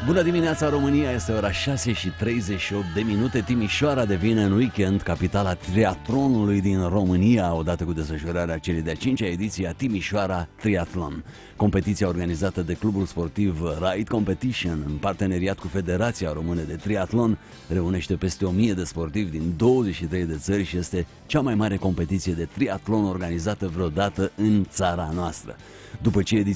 Bună dimineața, România! Este ora 6:38. Timișoara devine în weekend capitala triatlonului din România, odată cu desfășurarea celei de-a 5-a ediție a Timișoara Triathlon. Competiția organizată de clubul sportiv Ride Competition, în parteneriat cu Federația Română de Triatlon, reunește peste 1000 de sportivi din 23 de țări și este cea mai mare competiție de triatlon organizată vreodată în țara noastră. După ce ediția